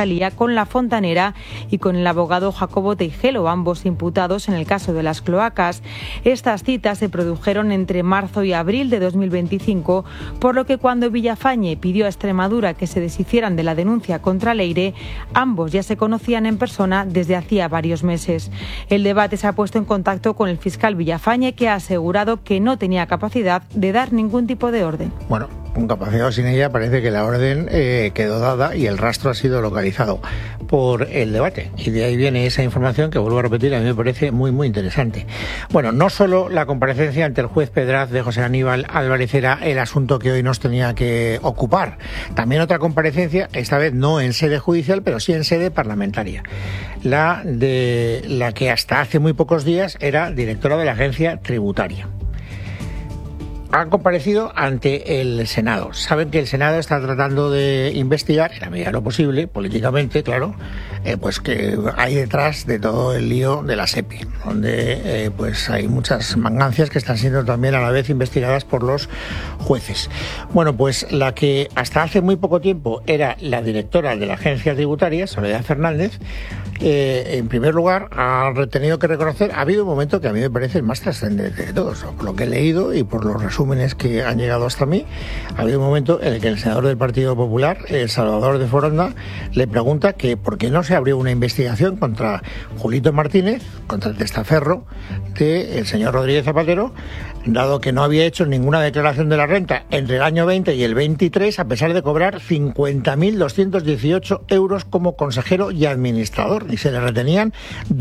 Fiscalía con la fontanera y con el abogado Jacobo Teijelo, ambos imputados en el caso de las cloacas. Estas citas se produjeron entre marzo y abril de 2025, por lo que cuando Villafañe pidió a Extremadura que se deshicieran de la denuncia contra Leire, ambos ya se conocían en persona desde hacía varios meses. El debate se ha puesto en contacto con el fiscal Villafañe, que ha asegurado que no tenía capacidad de dar ningún tipo de orden. Bueno, con capacidad o sin ella, parece que la orden quedó dada y el rastro ha sido localizado por el debate. Y de ahí viene esa información que, vuelvo a repetir, a mí me parece muy, muy interesante. Bueno, no solo la comparecencia ante el juez Pedraz de José Aníbal Álvarez era el asunto que hoy nos tenía que ocupar. También otra comparecencia, esta vez no en sede judicial, pero sí en sede parlamentaria. La de la que hasta hace muy pocos días era directora de la agencia tributaria. Han comparecido ante el Senado. Saben que el Senado está tratando de investigar, en la medida de lo posible, políticamente, claro, pues que hay detrás de todo el lío de la SEPI, donde pues hay muchas mangancias que están siendo también a la vez investigadas por los jueces. Bueno, pues la que hasta hace muy poco tiempo era la directora de la agencia tributaria, Soledad Fernández, en primer lugar, ha tenido que reconocer, ha habido un momento que a mí me parece el más trascendente de todos, por lo que he leído y por los resúmenes que han llegado hasta mí. Ha habido un momento en el que el senador del Partido Popular, Salvador de Foronda, le pregunta que por qué no se abrió una investigación contra Julito Martínez, contra el testaferro del señor Rodríguez Zapatero, dado que no había hecho ninguna declaración de la renta entre el año 20 y el 23, a pesar de cobrar 50.218 euros como consejero y administrador, y se le retenían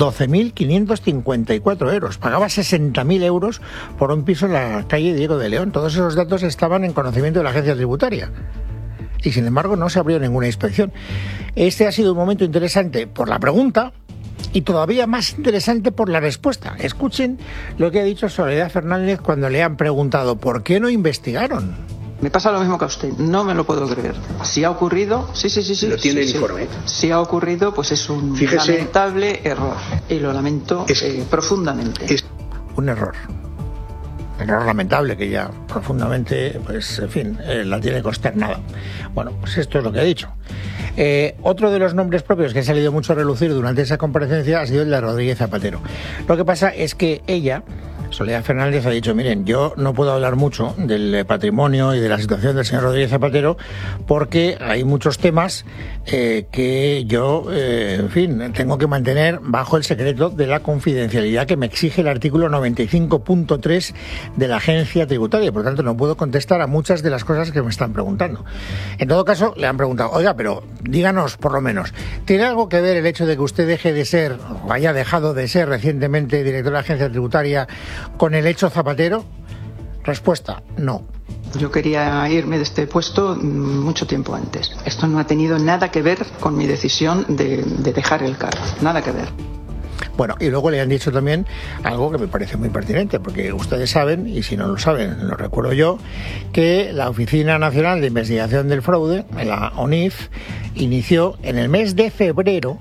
12.554 euros. Pagaba 60.000 euros por un piso en la calle Diego de León. Todos esos datos estaban en conocimiento de la agencia tributaria. Y sin embargo no se abrió ninguna inspección. Este ha sido un momento interesante por la pregunta y todavía más interesante por la respuesta. Escuchen lo que ha dicho Soledad Fernández cuando le han preguntado ¿por qué no investigaron? Me pasa lo mismo que a usted, no me lo puedo creer. Si ha ocurrido, sí. ¿Lo tiene el informe? Si ha ocurrido, pues es un lamentable error. Y lo lamento profundamente. Es un error lamentable que ya profundamente, pues en fin, la tiene consternada. Bueno, pues esto es lo que ha dicho. Otro de los nombres propios que ha salido mucho a relucir durante esa comparecencia ha sido el de Rodríguez Zapatero. Lo que pasa es que ella, Soledad Fernández, ha dicho, miren, yo no puedo hablar mucho del patrimonio y de la situación del señor Rodríguez Zapatero porque hay muchos temas que yo, en fin, tengo que mantener bajo el secreto de la confidencialidad que me exige el artículo 95.3 de la agencia tributaria. Por tanto, no puedo contestar a muchas de las cosas que me están preguntando. En todo caso, le han preguntado, oiga, pero díganos, por lo menos, ¿tiene algo que ver el hecho de que usted deje de ser, o haya dejado de ser recientemente director de la agencia tributaria, con el hecho Zapatero? Respuesta, no. Yo quería irme de este puesto mucho tiempo antes. Esto no ha tenido nada que ver con mi decisión de dejar el cargo. Nada que ver. Bueno, y luego le han dicho también algo que me parece muy pertinente, porque ustedes saben, y si no lo saben, lo recuerdo yo, que la Oficina Nacional de Investigación del Fraude, la ONIF, inició en el mes de febrero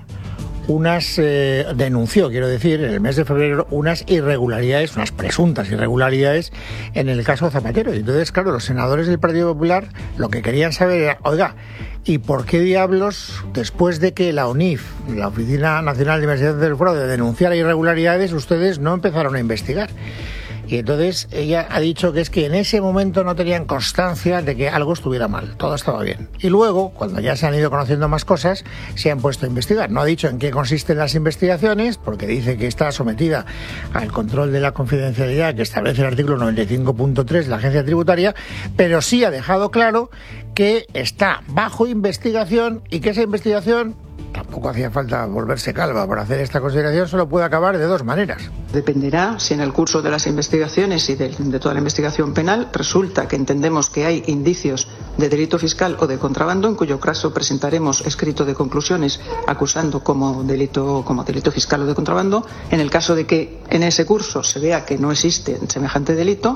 denunció en el mes de febrero unas irregularidades, unas presuntas irregularidades en el caso Zapatero. Y entonces, claro, los senadores del Partido Popular lo que querían saber era, oiga, ¿y por qué diablos, después de que la ONIF, la Oficina Nacional de Investigación del Fraude, denunciara irregularidades, ustedes no empezaron a investigar? Y entonces ella ha dicho que es que en ese momento no tenían constancia de que algo estuviera mal, todo estaba bien. Y luego, cuando ya se han ido conociendo más cosas, se han puesto a investigar. No ha dicho en qué consisten las investigaciones, porque dice que está sometida al control de la confidencialidad que establece el artículo 95.3 de la agencia tributaria, pero sí ha dejado claro que está bajo investigación y que esa investigación, tampoco hacía falta volverse calva para hacer esta consideración, solo puede acabar de dos maneras. Dependerá si en el curso de las investigaciones y de toda la investigación penal resulta que entendemos que hay indicios de delito fiscal o de contrabando, en cuyo caso presentaremos escrito de conclusiones acusando como delito fiscal o de contrabando. En el caso de que en ese curso se vea que no existe semejante delito,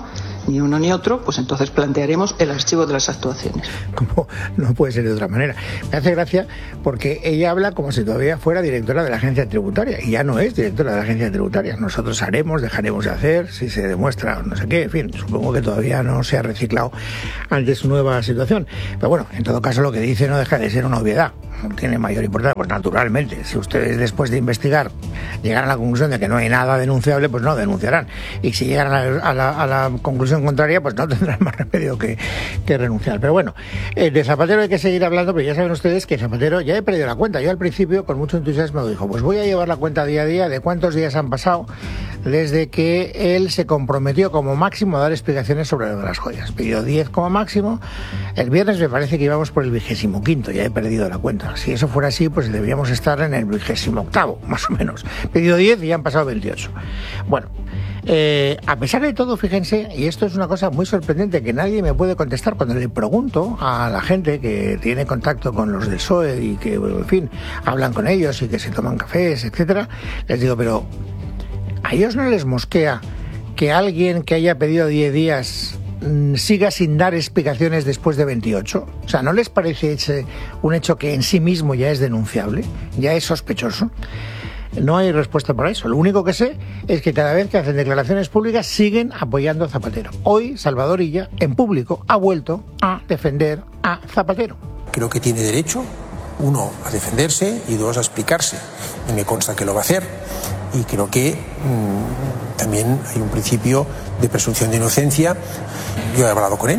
ni uno ni otro, pues entonces plantearemos el archivo de las actuaciones. Como no puede ser de otra manera. Me hace gracia porque ella habla como si todavía fuera directora de la agencia tributaria, y ya no es directora de la agencia tributaria. Nosotros dejaremos de hacer, si se demuestra no sé qué, en fin, supongo que todavía no se ha reciclado ante su nueva situación. Pero bueno, en todo caso lo que dice no deja de ser una obviedad. No tiene mayor importancia, pues naturalmente, si ustedes después de investigar llegan a la conclusión de que no hay nada denunciable, pues no denunciarán, y si llegan a la conclusión contraria, pues no tendrán más remedio que renunciar. Pero bueno, de Zapatero hay que seguir hablando, pero ya saben ustedes que Zapatero, ya he perdido la cuenta. Yo al principio con mucho entusiasmo dijo, pues voy a llevar la cuenta día a día de cuántos días han pasado desde que él se comprometió como máximo a dar explicaciones sobre lo de las joyas. Pidió 10 como máximo. El viernes me parece que íbamos por el 25º, ya he perdido la cuenta. Si eso fuera así, pues deberíamos estar en el 28º, más o menos. Pidió 10 y ya han pasado 28. Bueno, a pesar de todo, fíjense, y esto es una cosa muy sorprendente que nadie me puede contestar cuando le pregunto a la gente que tiene contacto con los del PSOE y que, en fin, hablan con ellos y que se toman cafés, etcétera, les digo, pero ¿a ellos no les mosquea que alguien que haya pedido 10 días siga sin dar explicaciones después de 28? O sea, ¿no les parece un hecho que en sí mismo ya es denunciable, ya es sospechoso? No hay respuesta para eso. Lo único que sé es que cada vez que hacen declaraciones públicas siguen apoyando a Zapatero. Hoy Salvador Illa, en público, ha vuelto a defender a Zapatero. Creo que tiene derecho, uno, a defenderse y dos, a explicarse. Y me consta que lo va a hacer. Y creo que también hay un principio de presunción de inocencia. Yo he hablado con él.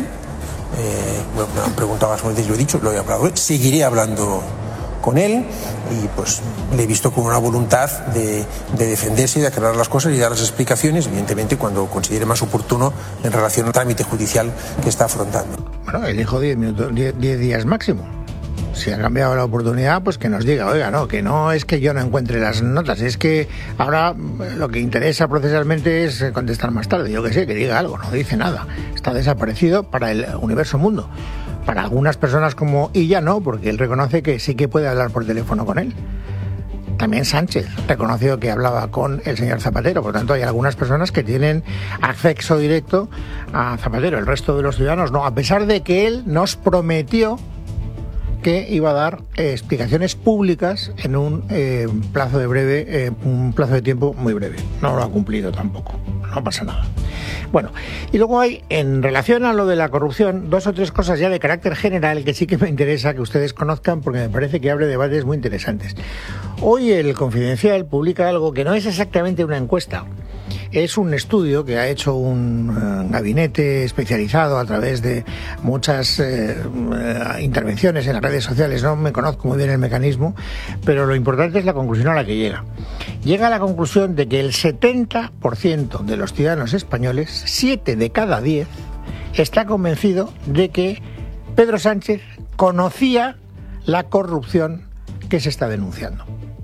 Me han preguntado más veces, yo he dicho, lo he hablado. Seguiré hablando con él y pues le he visto con una voluntad de defenderse y de aclarar las cosas y dar las explicaciones, evidentemente cuando considere más oportuno en relación al trámite judicial que está afrontando. Bueno, él dijo 10 días máximo. Si ha cambiado la oportunidad, pues que nos diga, oiga, no, que no es que yo no encuentre las notas, es que ahora lo que interesa procesalmente es contestar más tarde. Yo qué sé, que diga algo, no dice nada. Está desaparecido para el universo mundo. Para algunas personas como Illa no, porque él reconoce que sí que puede hablar por teléfono con él. También Sánchez reconoció que hablaba con el señor Zapatero. Por tanto, hay algunas personas que tienen acceso directo a Zapatero. El resto de los ciudadanos no, a pesar de que él nos prometió que iba a dar explicaciones públicas en un plazo de tiempo muy breve. No lo ha cumplido tampoco. No pasa nada. Bueno, y luego hay, en relación a lo de la corrupción, 2 o 3 cosas ya de carácter general que sí que me interesa que ustedes conozcan porque me parece que abre debates muy interesantes. Hoy el Confidencial publica algo que no es exactamente una encuesta. Es un estudio que ha hecho un gabinete especializado a través de muchas intervenciones en las redes sociales. No me conozco muy bien el mecanismo, pero lo importante es la conclusión a la que llega. Llega a la conclusión de que el 70% de los ciudadanos españoles, 7 de cada 10, está convencido de que Pedro Sánchez conocía la corrupción que se está denunciando.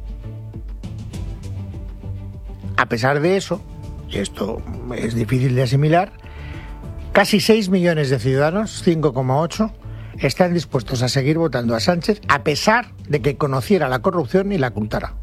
A pesar de eso, y esto es difícil de asimilar, casi 6 millones de ciudadanos, 5,8, están dispuestos a seguir votando a Sánchez a pesar de que conociera la corrupción y la ocultara.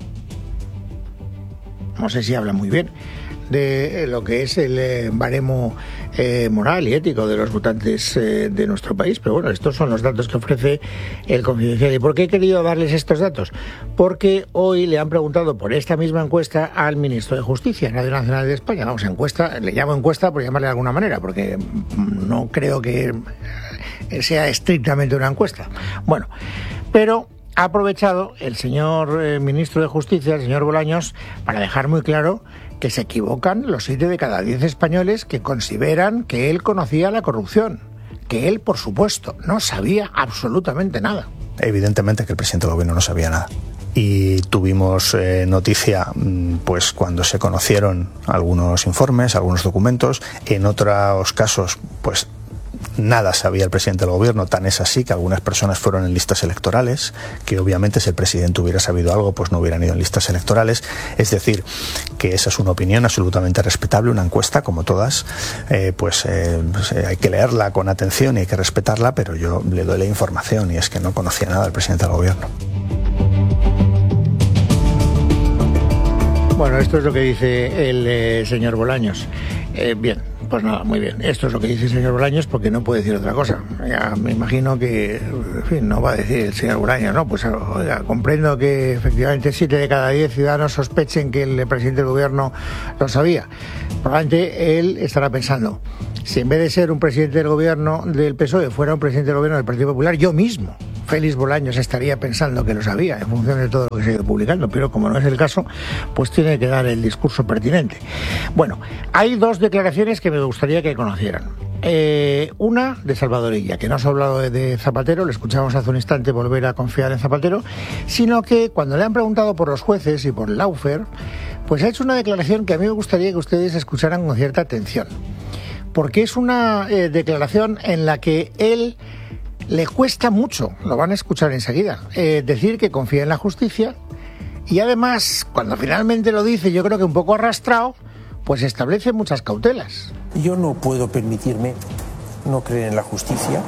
No sé si habla muy bien de lo que es el baremo moral y ético de los votantes de nuestro país, pero bueno, estos son los datos que ofrece el Confidencial. ¿Y por qué he querido darles estos datos? Porque hoy le han preguntado por esta misma encuesta al ministro de Justicia, Radio Nacional de España. Vamos, encuesta, le llamo encuesta por llamarle de alguna manera, porque no creo que sea estrictamente una encuesta. Bueno, pero ha aprovechado el señor ministro de Justicia, el señor Bolaños, para dejar muy claro que se equivocan los 7 de cada 10 españoles que consideran que él conocía la corrupción, que él, por supuesto, no sabía absolutamente nada. Evidentemente que el presidente del gobierno no sabía nada. Y tuvimos noticia pues cuando se conocieron algunos informes, algunos documentos. En otros casos, pues nada sabía el presidente del gobierno, tan es así que algunas personas fueron en listas electorales, que obviamente si el presidente hubiera sabido algo, pues no hubieran ido en listas electorales. Es decir, que esa es una opinión absolutamente respetable, una encuesta como todas, hay que leerla con atención y hay que respetarla, pero yo le doy la información y es que no conocía nada del presidente del gobierno. Bueno, esto es lo que dice el señor Bolaños. Bien, Pues nada, muy bien. Esto es lo que dice el señor Bolaños, porque no puede decir otra cosa. Ya me imagino que, en fin, no va a decir el señor Bolaños, ¿no? Pues oiga, comprendo que efectivamente 7 de cada 10 ciudadanos sospechen que el presidente del gobierno lo sabía. Probablemente él estará pensando, si en vez de ser un presidente del gobierno del PSOE fuera un presidente del gobierno del Partido Popular, yo mismo, Félix Bolaños, estaría pensando que lo sabía en función de todo lo que se ha ido publicando, pero como no es el caso, pues tiene que dar el discurso pertinente. Bueno, hay 2 declaraciones que me gustaría que conocieran. Una de Salvador Illa, que no se ha hablado de Zapatero, le escuchamos hace un instante volver a confiar en Zapatero, sino que cuando le han preguntado por los jueces y por el lawfare, pues ha hecho una declaración que a mí me gustaría que ustedes escucharan con cierta atención, porque es una declaración en la que él le cuesta mucho, lo van a escuchar enseguida, decir que confía en la justicia, y además, cuando finalmente lo dice, yo creo que un poco arrastrado, pues establece muchas cautelas. Yo no puedo permitirme no creer en la justicia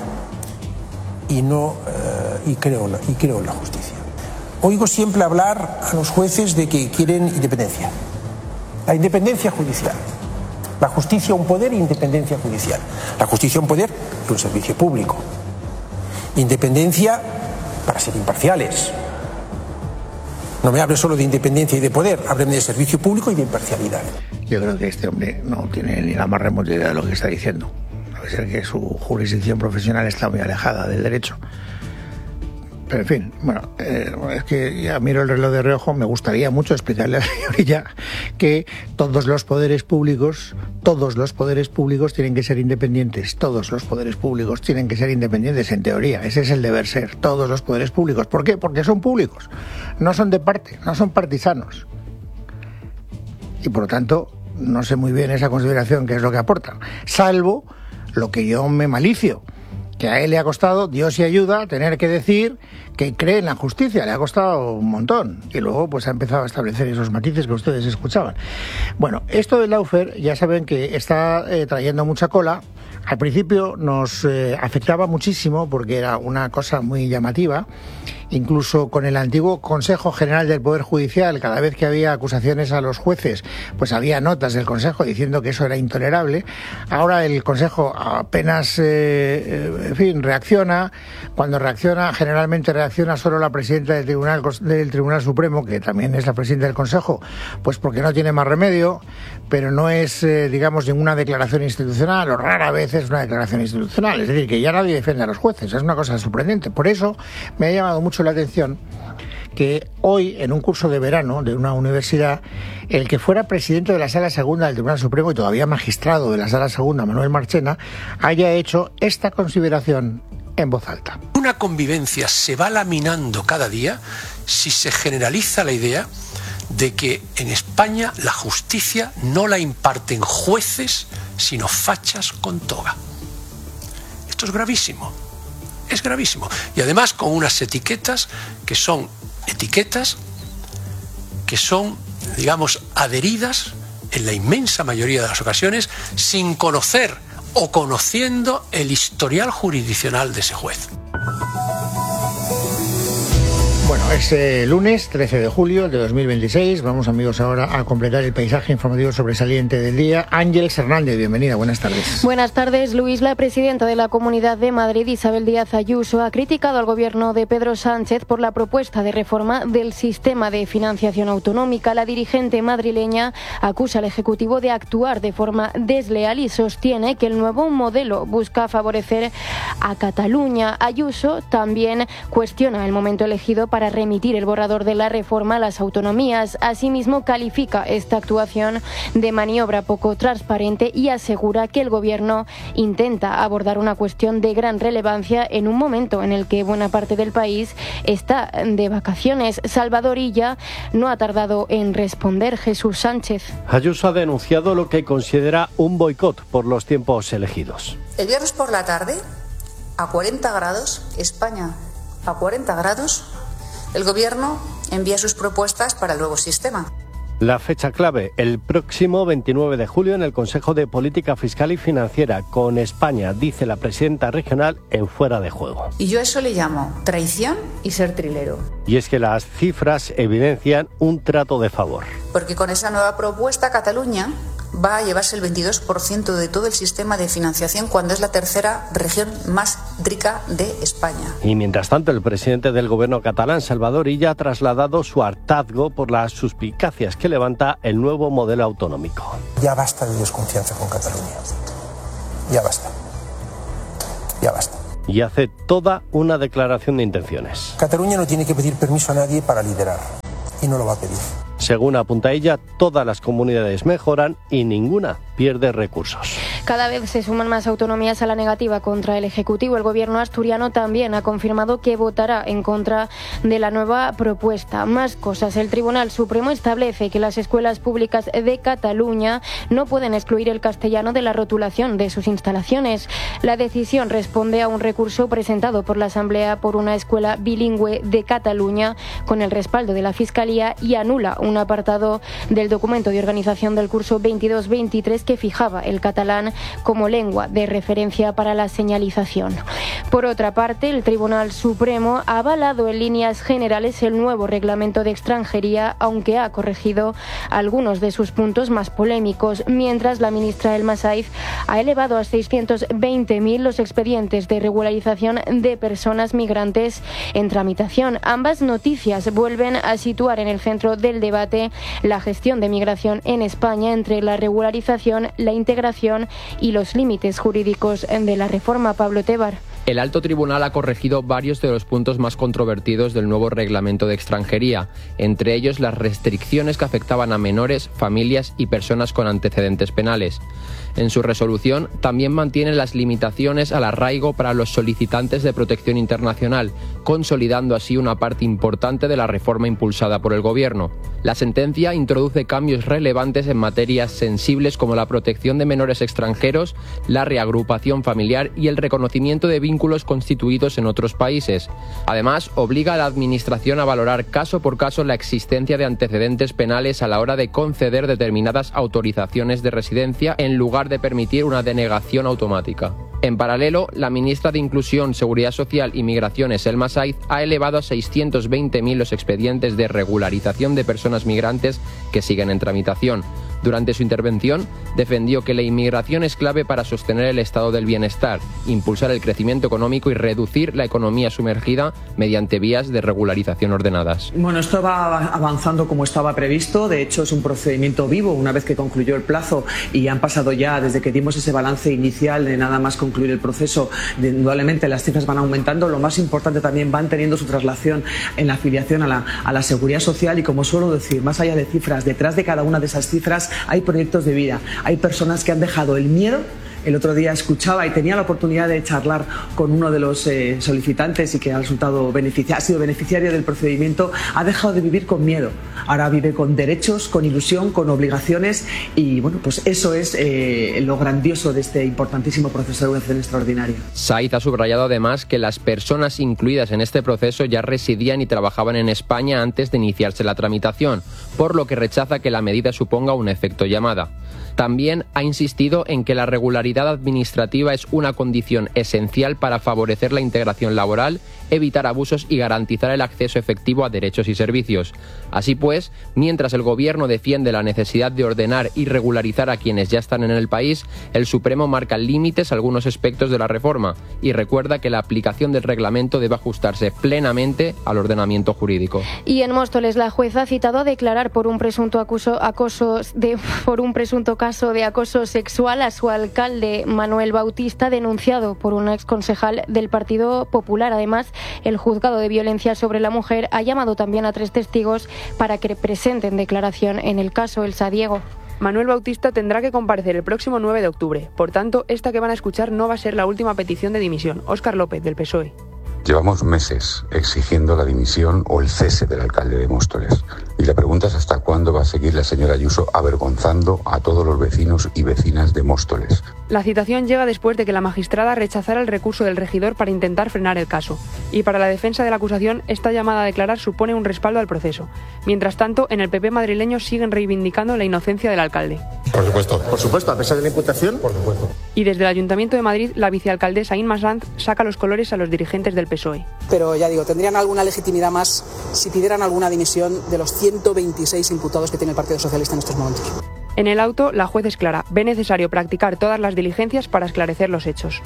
y creo en la justicia. Oigo siempre hablar a los jueces de que quieren independencia. La independencia judicial. La justicia un poder e independencia judicial. La justicia un poder y un servicio público. Independencia para ser imparciales. No me hable solo de independencia y de poder, hábleme de servicio público y de imparcialidad. Yo creo que este hombre no tiene ni la más remota idea de lo que está diciendo. Debe ser que su jurisdicción profesional está muy alejada del derecho. Pero en fin, bueno, es que ya miro el reloj de reojo, me gustaría mucho explicarle a la señorita que todos los poderes públicos tienen que ser independientes, todos los poderes públicos tienen que ser independientes en teoría, ese es el deber ser, todos los poderes públicos. ¿Por qué? Porque son públicos, no son de parte, no son partisanos. Y por lo tanto, no sé muy bien esa consideración qué es lo que aporta, salvo lo que yo me malicio, que a él le ha costado, Dios y ayuda, tener que decir que cree en la justicia, le ha costado un montón, y luego pues ha empezado a establecer esos matices que ustedes escuchaban. Bueno, esto del lawfare ya saben que está trayendo mucha cola. Al principio nos afectaba muchísimo porque era una cosa muy llamativa, incluso con el antiguo Consejo General del Poder Judicial, cada vez que había acusaciones a los jueces, pues había notas del Consejo diciendo que eso era intolerable. Ahora el Consejo apenas, reacciona. Cuando reacciona, generalmente reacciona solo la presidenta del Tribunal Supremo, que también es la presidenta del Consejo, pues porque no tiene más remedio, pero no es, ninguna declaración institucional, o rara vez es una declaración institucional. Es decir, que ya nadie defiende a los jueces, es una cosa sorprendente. Por eso me ha llamado mucho la atención que hoy, en un curso de verano de una universidad, el que fuera presidente de la Sala Segunda del Tribunal Supremo y todavía magistrado de la Sala Segunda, Manuel Marchena, haya hecho esta consideración en voz alta. Una convivencia se va laminando cada día si se generaliza la idea de que en España la justicia no la imparten jueces, sino fachas con toga. Esto es gravísimo. Es gravísimo. Y además con unas etiquetas que son, adheridas en la inmensa mayoría de las ocasiones sin conocer o conociendo el historial jurisdiccional de ese juez. Bueno, es lunes 13 de julio de 2026. Vamos, amigos, ahora a completar el paisaje informativo sobresaliente del día. Ángeles Hernández, bienvenida, buenas tardes. Buenas tardes, Luis. La presidenta de la Comunidad de Madrid, Isabel Díaz Ayuso, ha criticado al gobierno de Pedro Sánchez por la propuesta de reforma del sistema de financiación autonómica. La dirigente madrileña acusa al Ejecutivo de actuar de forma desleal y sostiene que el nuevo modelo busca favorecer a Cataluña. Ayuso también cuestiona el momento elegido para remitir el borrador de la reforma a las autonomías. Asimismo, califica esta actuación de maniobra poco transparente y asegura que el gobierno intenta abordar una cuestión de gran relevancia en un momento en el que buena parte del país está de vacaciones. Salvador Illa no ha tardado en responder. Jesús Sánchez. Ayuso ha denunciado lo que considera un boicot por los tiempos elegidos. El viernes por la tarde, a 40 grados, España a 40 grados, el Gobierno envía sus propuestas para el nuevo sistema. La fecha clave, el próximo 29 de julio en el Consejo de Política Fiscal y Financiera, con España, dice la presidenta regional, en fuera de juego. Y yo a eso le llamo traición y ser trilero. Y es que las cifras evidencian un trato de favor. Porque con esa nueva propuesta Cataluña va a llevarse el 22% de todo el sistema de financiación cuando es la tercera región más rica de España. Y mientras tanto, el presidente del gobierno catalán, Salvador Illa, ha trasladado su hartazgo por las suspicacias que levanta el nuevo modelo autonómico. Ya basta de desconfianza con Cataluña. Ya basta. Ya basta. Y hace toda una declaración de intenciones. Cataluña no tiene que pedir permiso a nadie para liderar. Y no lo va a pedir. Según apunta ella, todas las comunidades mejoran y ninguna pierde recursos. Cada vez se suman más autonomías a la negativa contra el Ejecutivo. El gobierno asturiano también ha confirmado que votará en contra de la nueva propuesta. Más cosas. El Tribunal Supremo establece que las escuelas públicas de Cataluña no pueden excluir el castellano de la rotulación de sus instalaciones. La decisión responde a un recurso presentado por la Asamblea por una escuela bilingüe de Cataluña con el respaldo de la Fiscalía y anula un apartado del documento de organización del curso 22-23 que fijaba el catalán como lengua de referencia para la señalización. Por otra parte, el Tribunal Supremo ha avalado en líneas generales el nuevo reglamento de extranjería, aunque ha corregido algunos de sus puntos más polémicos, mientras la ministra Elma Saiz ha elevado a 620.000 los expedientes de regularización de personas migrantes en tramitación. Ambas noticias vuelven a situar en el centro del debate la gestión de migración en España entre la regularización, la integración y los límites jurídicos de la reforma. Pablo Tebar. El alto tribunal ha corregido varios de los puntos más controvertidos del nuevo reglamento de extranjería, entre ellos las restricciones que afectaban a menores, familias y personas con antecedentes penales. En su resolución también mantiene las limitaciones al arraigo para los solicitantes de protección internacional, consolidando así una parte importante de la reforma impulsada por el Gobierno. La sentencia introduce cambios relevantes en materias sensibles como la protección de menores extranjeros, la reagrupación familiar y el reconocimiento de vínculos constituidos en otros países. Además, obliga a la Administración a valorar caso por caso la existencia de antecedentes penales a la hora de conceder determinadas autorizaciones de residencia en lugar de permitir una denegación automática. En paralelo, la ministra de Inclusión, Seguridad Social y Migraciones, Elma Saiz, ha elevado a 620.000 los expedientes de regularización de personas migrantes que siguen en tramitación. Durante su intervención, defendió que la inmigración es clave para sostener el estado del bienestar, impulsar el crecimiento económico y reducir la economía sumergida mediante vías de regularización ordenadas. Bueno, esto va avanzando como estaba previsto. De hecho, es un procedimiento vivo una vez que concluyó el plazo y han pasado ya, desde que dimos ese balance inicial de nada más concluir el proceso, indudablemente las cifras van aumentando. Lo más importante, también van teniendo su traslación en la afiliación a la seguridad social y, como suelo decir, más allá de cifras, detrás de cada una de esas cifras hay proyectos de vida, hay personas que han dejado el miedo. El otro día escuchaba y tenía la oportunidad de charlar con uno de los solicitantes y que ha sido beneficiario del procedimiento. Ha dejado de vivir con miedo, ahora vive con derechos, con ilusión, con obligaciones y bueno, pues eso es lo grandioso de este importantísimo proceso de educación extraordinaria. Saiz ha subrayado además que las personas incluidas en este proceso ya residían y trabajaban en España antes de iniciarse la tramitación, por lo que rechaza que la medida suponga un efecto llamada. También ha insistido en que la regularidad administrativa es una condición esencial para favorecer la integración laboral, evitar abusos y garantizar el acceso efectivo a derechos y servicios. Así pues, mientras el Gobierno defiende la necesidad de ordenar y regularizar a quienes ya están en el país, el Supremo marca límites a algunos aspectos de la reforma y recuerda que la aplicación del reglamento debe ajustarse plenamente al ordenamiento jurídico. Y en Móstoles, la jueza ha citado a declarar por un presunto caso de acoso sexual a su alcalde Manuel Bautista, denunciado por un exconcejal del Partido Popular. Además, el juzgado de violencia sobre la mujer ha llamado también a 3 testigos para que presenten declaración en el caso. Elsa Diego. Manuel Bautista tendrá que comparecer el próximo 9 de octubre. Por tanto, esta que van a escuchar no va a ser la última petición de dimisión. Óscar López, del PSOE. Llevamos meses exigiendo la dimisión o el cese del alcalde de Móstoles. Y la pregunta es hasta cuándo va a seguir la señora Ayuso avergonzando a todos los vecinos y vecinas de Móstoles. La citación llega después de que la magistrada rechazara el recurso del regidor para intentar frenar el caso. Y para la defensa de la acusación, esta llamada a declarar supone un respaldo al proceso. Mientras tanto, en el PP madrileño siguen reivindicando la inocencia del alcalde. Por supuesto, a pesar de la imputación, por supuesto. Y desde el Ayuntamiento de Madrid, la vicealcaldesa Inma Sanz saca los colores a los dirigentes del PSOE. Pero ya digo, tendrían alguna legitimidad más si pidieran alguna dimisión de los 126 imputados que tiene el Partido Socialista en estos momentos. En el auto, la juez es clara. Ve necesario practicar todas las diligencias para esclarecer los hechos.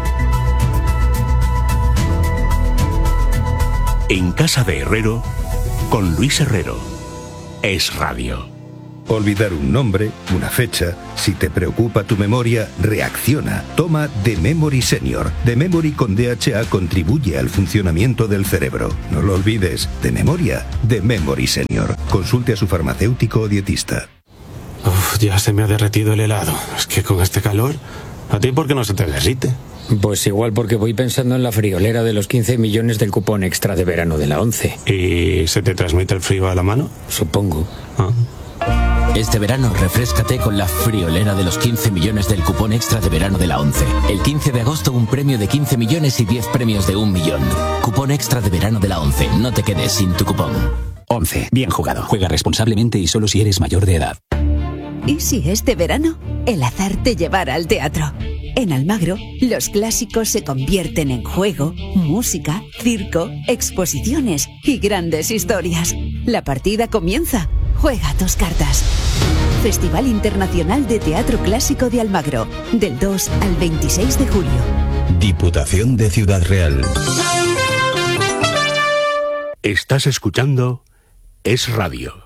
En casa de Herrero, con Luis Herrero. Es Radio. Olvidar un nombre, una fecha. Si te preocupa tu memoria, reacciona. Toma The Memory Senior. The Memory con DHA contribuye al funcionamiento del cerebro. No lo olvides. De memoria, The Memory Senior. Consulte a su farmacéutico o dietista. Uf, ya se me ha derretido el helado. Es que con este calor, ¿a ti por qué no se te derrite? Pues igual porque voy pensando en la friolera de los 15 millones del cupón extra de verano de la 11. ¿Y se te transmite el frío a la mano? Supongo. Ah. Este verano refréscate con la friolera de los 15 millones del cupón extra de verano de la 11. El 15 de agosto un premio de 15 millones y 10 premios de 1 millón. Cupón extra de verano de la 11. No te quedes sin tu cupón. 11. Bien jugado. Juega responsablemente y solo si eres mayor de edad. ¿Y si este verano el azar te llevara al teatro? En Almagro, los clásicos se convierten en juego, música, circo, exposiciones y grandes historias. La partida comienza. Juega tus cartas. Festival Internacional de Teatro Clásico de Almagro, del 2 al 26 de julio. Diputación de Ciudad Real. Estás escuchando Es Radio.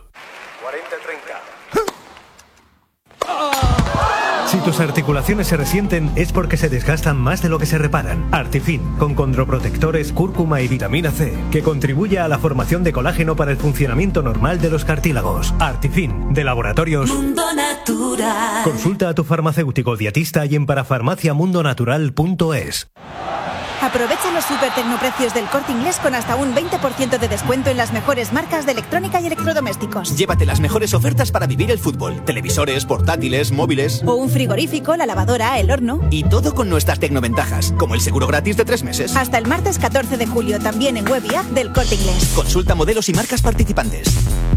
Si tus articulaciones se resienten es porque se desgastan más de lo que se reparan. Artifin, con condroprotectores, cúrcuma y vitamina C, que contribuye a la formación de colágeno para el funcionamiento normal de los cartílagos. Artifin, de Laboratorios Mundo Natural. Consulta a tu farmacéutico dietista y en parafarmaciamundonatural.es. Aprovecha los super tecnoprecios del Corte Inglés con hasta un 20% de descuento en las mejores marcas de electrónica y electrodomésticos. Llévate las mejores ofertas para vivir el fútbol. Televisores, portátiles, móviles. O un frigorífico, la lavadora, el horno. Y todo con nuestras tecnoventajas, como el seguro gratis de 3 meses. Hasta el martes 14 de julio, también en web y app del Corte Inglés. Consulta modelos y marcas participantes.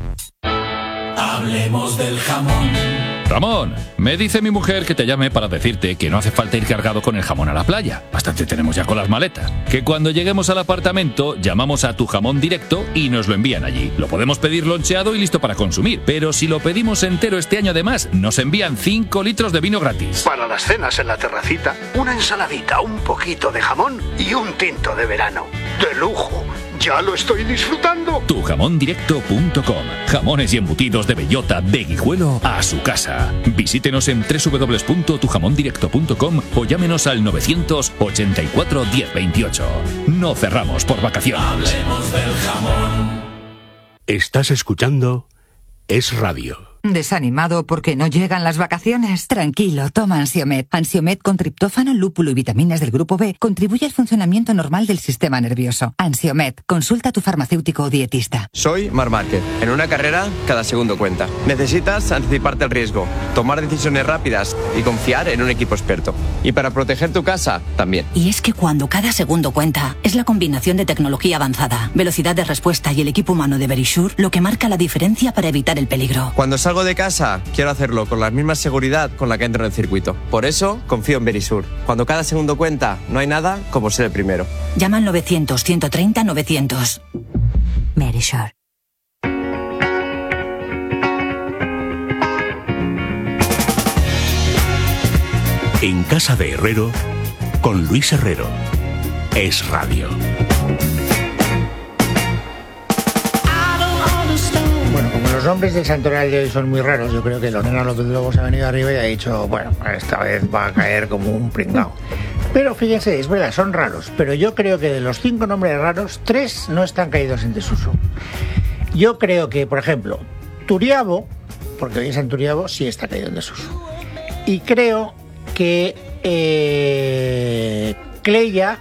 Hablemos del jamón. Ramón, me dice mi mujer que te llame para decirte que no hace falta ir cargado con el jamón a la playa. Bastante tenemos ya con las maletas. Que cuando lleguemos al apartamento llamamos a Tu Jamón Directo y nos lo envían allí. Lo podemos pedir loncheado y listo para consumir. Pero si lo pedimos entero este año además, nos envían 5 litros de vino gratis. Para las cenas en la terracita, una ensaladita, un poquito de jamón y un tinto de verano. ¡De lujo! ¡Ya lo estoy disfrutando! Tujamondirecto.com. Jamones y embutidos de bellota, de Guijuelo a su casa. Visítenos en www.tujamondirecto.com o llámenos al 984 1028. No cerramos por vacaciones. Hablemos del jamón. Estás escuchando Es Radio. ¿Desanimado porque no llegan las vacaciones? Tranquilo, toma Ansiomed. Ansiomed con triptófano, lúpulo y vitaminas del grupo B contribuye al funcionamiento normal del sistema nervioso. Ansiomed, consulta a tu farmacéutico o dietista. Soy Marc Márquez. En una carrera, cada segundo cuenta. Necesitas anticiparte al riesgo, tomar decisiones rápidas y confiar en un equipo experto. Y para proteger tu casa, también. Y es que cuando cada segundo cuenta, es la combinación de tecnología avanzada, velocidad de respuesta y el equipo humano de Verisure lo que marca la diferencia para evitar el peligro. Cuando salgo de casa, quiero hacerlo con la misma seguridad con la que entro en el circuito. Por eso, confío en Verisure. Cuando cada segundo cuenta, no hay nada como ser el primero. Llama al 900-130-900. Verisure. En casa de Herrero, con Luis Herrero. Es Radio. Bueno, como los nombres del santoral de hoy son muy raros, yo creo que Lorena López Lobo se ha venido arriba y ha dicho, bueno, esta vez va a caer como un pringao. Pero fíjense, es verdad, son raros, pero yo creo que de los 5 nombres raros, 3 no están caídos en desuso. Yo creo que, por ejemplo, Turiabo, porque hoy es San Turiabo, sí está caído en desuso. Y creo que Clelia.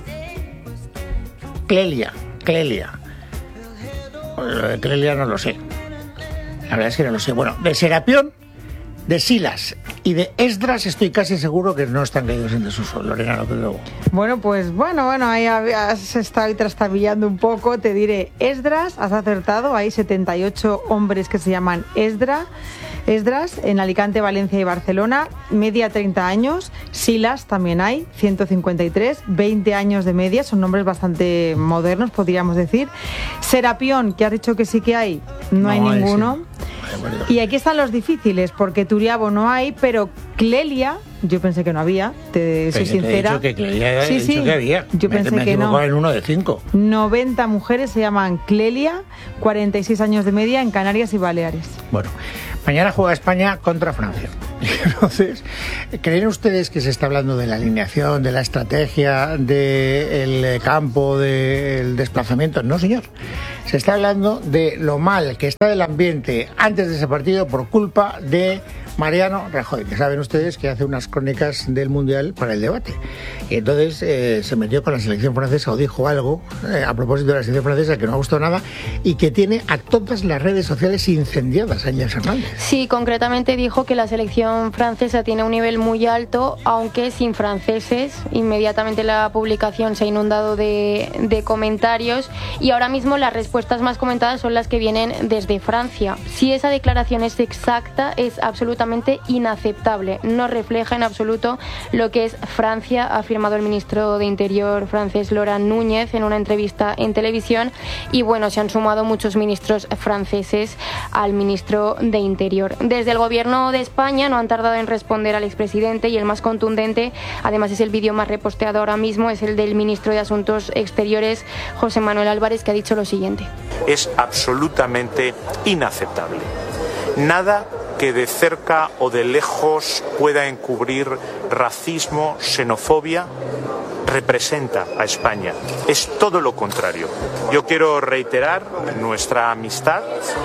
Lo de Clelia no lo sé. La verdad es que no lo sé. Bueno, de Serapión, de Silas y de Esdras estoy casi seguro que no están caídos en desuso. Lorena López Lobo. Bueno, ahí has estado trastabillando un poco. Te diré, Esdras, has acertado. Hay 78 hombres que se llaman Esdras, en Alicante, Valencia y Barcelona, media 30 años. Silas también hay, 153, 20 años de media, son nombres bastante modernos, podríamos decir. Serapión, que has dicho que sí que hay, no hay ninguno. Sí. Y aquí están los difíciles, porque Turiabo no hay, pero Clelia, yo pensé que no había, soy sincera. Te he dicho que Clelia, sí, dicho que había. Yo pensé que no. En 1 de 5. 90 mujeres se llaman Clelia, 46 años de media en Canarias y Baleares. Bueno, mañana juega España contra Francia. Entonces, ¿creen ustedes que se está hablando de la alineación, de la estrategia, del campo, del desplazamiento? No, señor. Se está hablando de lo mal que está el ambiente antes de ese partido por culpa de Mariano Rajoy, que saben ustedes que hace unas crónicas del Mundial para el debate. Y entonces se metió con la selección francesa o dijo algo a propósito de la selección francesa que no ha gustado nada y que tiene a todas las redes sociales incendiadas, Ángel Hernández. Sí, concretamente dijo que la selección francesa tiene un nivel muy alto, aunque sin franceses. Inmediatamente la publicación se ha inundado de comentarios y ahora mismo las respuestas más comentadas son las que vienen desde Francia. Si esa declaración es exacta, es absolutamente inaceptable. No refleja en absoluto lo que es Francia, ha afirmado el ministro de Interior francés Laurent Núñez en una entrevista en televisión. Y bueno, se han sumado muchos ministros franceses al ministro de Interior. Desde el gobierno de España no han tardado en responder al expresidente, y el más contundente, además es el vídeo más reposteado ahora mismo, es el del ministro de Asuntos Exteriores, José Manuel Álvarez, que ha dicho lo siguiente: es absolutamente inaceptable. Nada que de cerca o de lejos pueda encubrir racismo, xenofobia, representa a España. Es todo lo contrario. Yo quiero reiterar nuestra amistad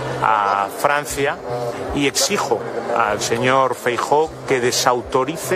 a Francia y exijo al señor Feijóo que desautorice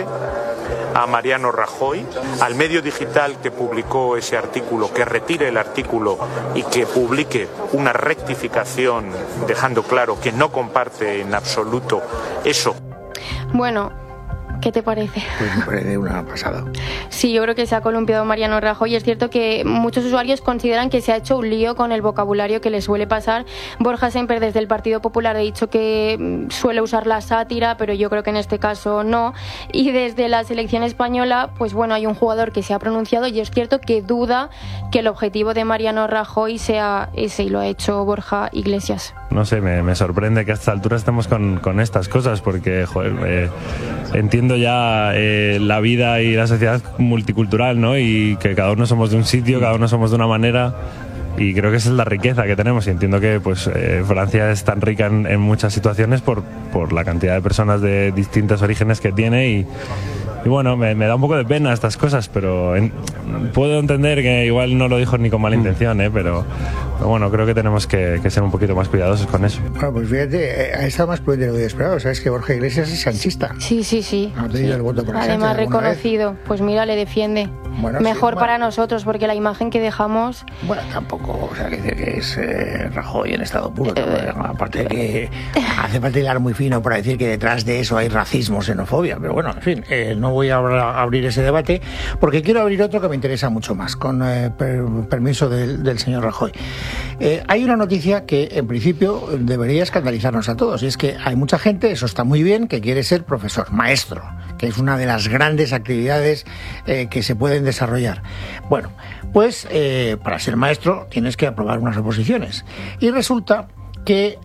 a Mariano Rajoy, al medio digital que publicó ese artículo, que retire el artículo y que publique una rectificación dejando claro que no comparte en absoluto eso. Bueno, ¿qué te parece? Pues me parece una pasada. Sí, yo creo que se ha columpiado Mariano Rajoy. Es cierto que muchos usuarios consideran que se ha hecho un lío con el vocabulario que le suele pasar. Borja Semper, desde el Partido Popular, ha dicho que suele usar la sátira, pero yo creo que en este caso no. Y desde la selección española, pues bueno, hay un jugador que se ha pronunciado y es cierto que duda que el objetivo de Mariano Rajoy sea ese, y lo ha hecho Borja Iglesias. No sé, me sorprende que a esta altura estemos con estas cosas, porque joder, entiendo ya la vida y la sociedad multicultural, ¿no? Y que cada uno somos de un sitio, cada uno somos de una manera, y creo que esa es la riqueza que tenemos. Y entiendo que pues Francia es tan rica en muchas situaciones por la cantidad de personas de distintos orígenes que tiene, y bueno, me da un poco de pena estas cosas, pero puedo entender que igual no lo dijo ni con mala intención, pero bueno, creo que tenemos que ser un poquito más cuidadosos con eso. Bueno, pues fíjate, ha estado más prudente de lo que esperaba. Sabes que Borja Iglesias es sanchista. Sí. Ha tenido el voto por además reconocido. Pues mira, le defiende. Bueno, mejor sí, para nosotros, porque la imagen que dejamos... Bueno, tampoco, o sea, que es Rajoy en estado puro. Aparte de que hace falta hilar muy fino para decir que detrás de eso hay racismo, xenofobia. Pero bueno, en fin, no voy a abrir ese debate, porque quiero abrir otro que me interesa mucho más, con permiso del señor Rajoy. Hay una noticia que en principio debería escandalizarnos a todos, y es que hay mucha gente, eso está muy bien, que quiere ser profesor, maestro, que es una de las grandes actividades que se pueden desarrollar. Bueno, pues para ser maestro tienes que aprobar unas oposiciones, y resulta que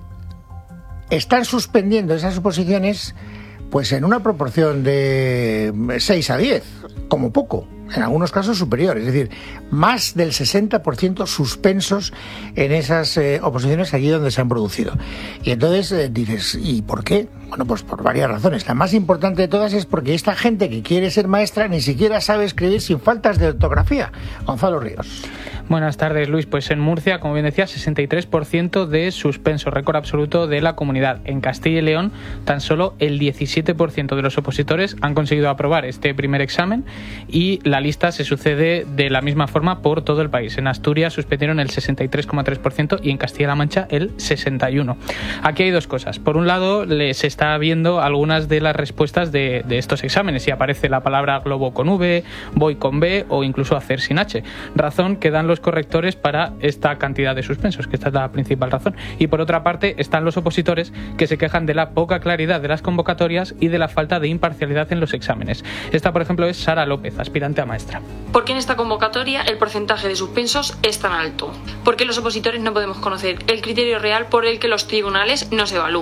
están suspendiendo esas oposiciones pues en una proporción de 6 a 10, como poco, en algunos casos superior, es decir, más del 60% suspensos en esas oposiciones allí donde se han producido. Y entonces dices, ¿y por qué? Bueno, pues por varias razones. La más importante de todas es porque esta gente que quiere ser maestra ni siquiera sabe escribir sin faltas de ortografía. Gonzalo Ríos. Buenas tardes, Luis. Pues en Murcia, como bien decía, 63% de suspenso, récord absoluto de la comunidad. En Castilla y León, tan solo el 17% de los opositores han conseguido aprobar este primer examen, y la lista se sucede de la misma forma por todo el país. En Asturias suspendieron el 63,3% y en Castilla-La Mancha el 61%. Aquí hay dos cosas. Por un lado, se está viendo algunas de las respuestas de estos exámenes, y aparece la palabra globo con V, voy con B o incluso hacer sin H, razón que dan los correctores para esta cantidad de suspensos, que esta es la principal razón. Y por otra parte están los opositores, que se quejan de la poca claridad de las convocatorias y de la falta de imparcialidad en los exámenes. Esta, por ejemplo, es Sara López, aspirante a maestra. ¿Por qué en esta convocatoria el porcentaje de suspensos es tan alto? ¿Por qué los opositores no podemos conocer el criterio real por el que los tribunales nos evalúan?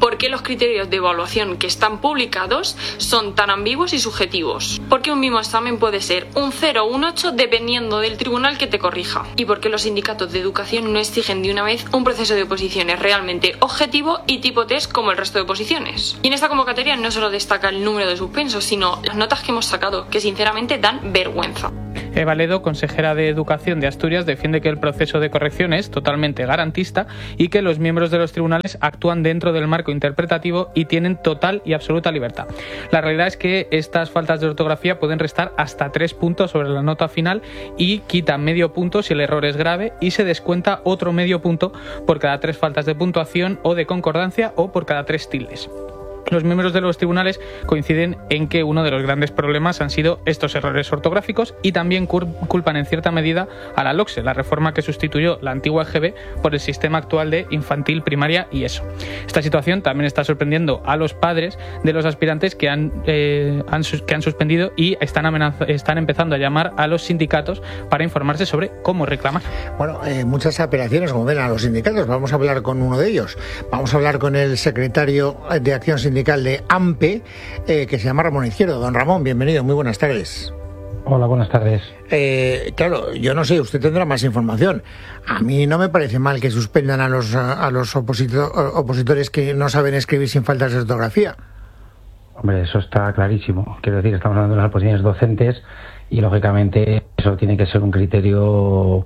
¿Por qué los criterios de evaluación que están publicados son tan ambiguos y subjetivos? ¿Por qué un mismo examen puede ser un 0 o un 8 dependiendo del tribunal que te corrija? ¿Y por qué los sindicatos de educación no exigen de una vez un proceso de oposiciones realmente objetivo y tipo test como el resto de oposiciones? Y en esta convocatoria no solo destaca el número de suspensos, sino las notas que hemos sacado, que sinceramente dan vergüenza. Eva Ledo, consejera de Educación de Asturias, defiende que el proceso de corrección es totalmente garantista y que los miembros de los tribunales actúan dentro del marco interpretativo y tienen total y absoluta libertad. La realidad es que estas faltas de ortografía pueden restar hasta 3 puntos sobre la nota final y quitan medio punto si el error es grave y se descuenta otro medio punto por cada 3 faltas de puntuación o de concordancia o por cada 3 tildes. Los miembros de los tribunales coinciden en que uno de los grandes problemas han sido estos errores ortográficos y también culpan en cierta medida a la LOCSE, la reforma que sustituyó la antigua EGB por el sistema actual de infantil, primaria y ESO. Esta situación también está sorprendiendo a los padres de los aspirantes que han suspendido y están empezando a llamar a los sindicatos para informarse sobre cómo reclamar. Bueno, muchas apelaciones, como ven, a los sindicatos. Vamos a hablar con uno de ellos. Vamos a hablar con el secretario de Acción Sindical de AMPE, que se llama Ramón Izquierdo. Don Ramón, bienvenido, muy buenas tardes. Hola, buenas tardes. Claro, yo no sé, usted tendrá más información. A mí no me parece mal que suspendan a los opositores que no saben escribir sin faltas de ortografía. Hombre, eso está clarísimo. Quiero decir, estamos hablando de las posiciones docentes y, lógicamente, eso tiene que ser un criterio...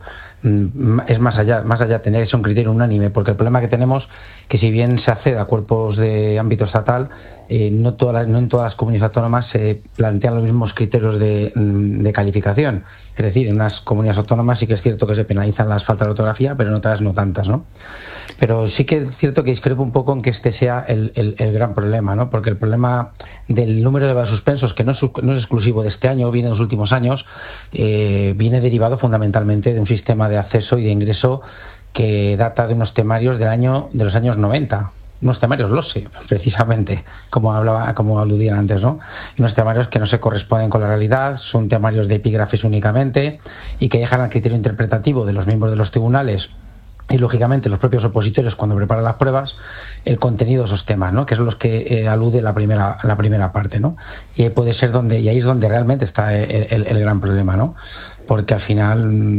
Es más allá, tener que ser un criterio unánime, porque el problema que tenemos que si bien se accede a cuerpos de ámbito estatal, no en todas las comunidades autónomas se plantean los mismos criterios de calificación. Es decir, en unas comunidades autónomas sí que es cierto que se penalizan las faltas de ortografía, pero en otras no tantas, ¿no? Pero sí que es cierto que discrepo un poco en que este sea el gran problema, ¿no? Porque el problema del número de suspensos, que no es exclusivo de este año, viene de los últimos años, viene derivado fundamentalmente de un sistema de acceso y de ingreso que data de unos temarios de los años 90. Unos temarios LOCSE, precisamente, como aludían antes, ¿no? Y unos temarios que no se corresponden con la realidad, son temarios de epígrafes únicamente y que dejan al criterio interpretativo de los miembros de los tribunales y, lógicamente, los propios opositores cuando preparan las pruebas, el contenido de esos temas, ¿no? Que son los que alude la primera parte, ¿no? Y ahí ahí es donde realmente está el gran problema, ¿no? Porque al final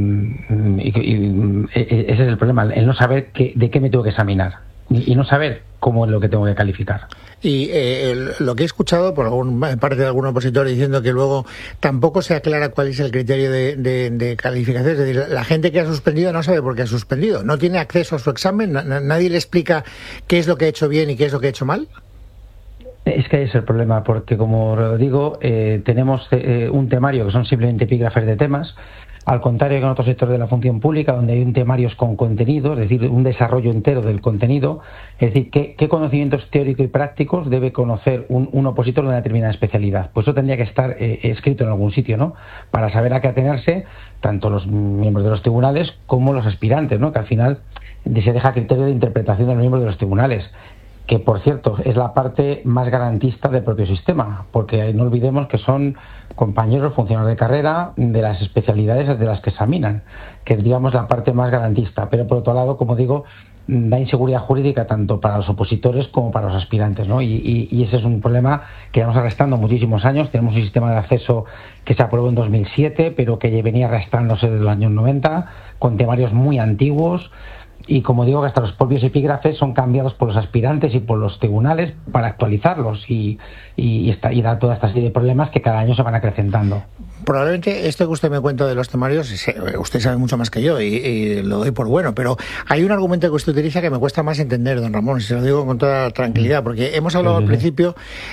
ese es el problema, el no saber de qué me tengo que examinar y no saber cómo es lo que tengo que calificar. Y lo que he escuchado por parte de algún opositor diciendo que luego tampoco se aclara cuál es el criterio de calificación. Es decir, la gente que ha suspendido no sabe por qué ha suspendido, no tiene acceso a su examen, nadie le explica qué es lo que ha hecho bien y qué es lo que ha hecho mal. Es que ahí es el problema, porque como lo digo, tenemos un temario que son simplemente epígrafes de temas, al contrario que en otros sectores de la función pública, donde hay un temarios con contenido, es decir, un desarrollo entero del contenido, es decir, qué conocimientos teóricos y prácticos debe conocer un opositor de una determinada especialidad. Pues eso tendría que estar escrito en algún sitio, ¿no? Para saber a qué atenerse tanto los miembros de los tribunales como los aspirantes, ¿no? Que al final se deja criterio de interpretación de los miembros de los tribunales, que por cierto es la parte más garantista del propio sistema, porque no olvidemos que son compañeros funcionarios de carrera de las especialidades de las que examinan, que es, digamos, la parte más garantista, pero por otro lado, como digo, da inseguridad jurídica tanto para los opositores como para los aspirantes, ¿no? Y ese es un problema que llevamos arrastrando muchísimos años. Tenemos un sistema de acceso que se aprobó en 2007, pero que venía arrastrándose desde los años 90, con temarios muy antiguos. Y como digo, que hasta los propios epígrafes son cambiados por los aspirantes y por los tribunales para actualizarlos y da toda esta serie de problemas que cada año se van acrecentando. Probablemente esto que usted me cuenta de los temarios, usted sabe mucho más que yo y lo doy por bueno, pero hay un argumento que usted utiliza que me cuesta más entender, don Ramón, se lo digo con toda tranquilidad, porque hemos hablado al principio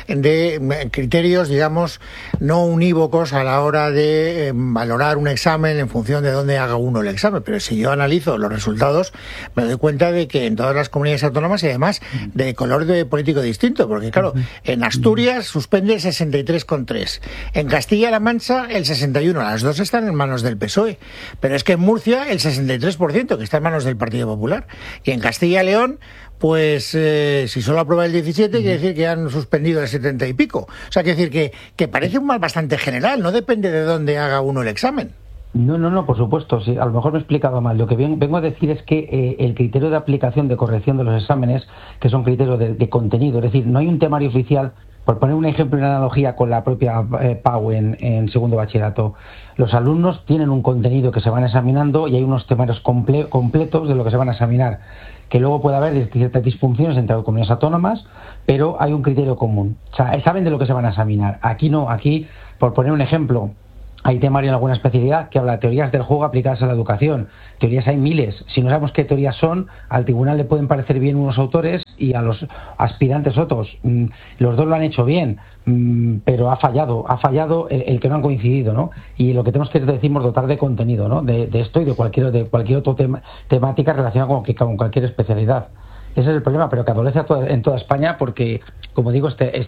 de criterios, digamos, no unívocos a la hora de valorar un examen en función de dónde haga uno el examen, pero si yo analizo los resultados me doy cuenta de que en todas las comunidades autónomas y además de color político distinto, porque claro, en Asturias suspende el 63,3, en Castilla-La Mancha el 61, las dos están en manos del PSOE, pero es que en Murcia el 63%, que está en manos del Partido Popular, y en Castilla y León, pues si solo aprueba el 17, quiere decir que han suspendido el 70 y pico. O sea, quiere decir que parece un mal bastante general, no depende de dónde haga uno el examen. No, por supuesto, sí, a lo mejor me he explicado mal. Lo que vengo a decir es que el criterio de aplicación de corrección de los exámenes, que son criterios de contenido, es decir, no hay un temario oficial. Por poner un ejemplo y una analogía con la propia PAU en segundo bachillerato, los alumnos tienen un contenido que se van examinando y hay unos temarios completos de lo que se van a examinar, que luego puede haber ciertas disfunciones entre comunidades autónomas, pero hay un criterio común. O sea, saben de lo que se van a examinar. Aquí no, aquí, por poner un ejemplo, hay temario en alguna especialidad que habla de teorías del juego aplicadas a la educación. Teorías hay miles. Si no sabemos qué teorías son, al tribunal le pueden parecer bien unos autores y a los aspirantes otros. Los dos lo han hecho bien, pero ha fallado el que no han coincidido, ¿no? Y lo que tenemos que decimos dotar de contenido, ¿no? De esto y de cualquier otra temática relacionada con cualquier especialidad. Ese es el problema, pero que adolece en toda España porque, como digo, este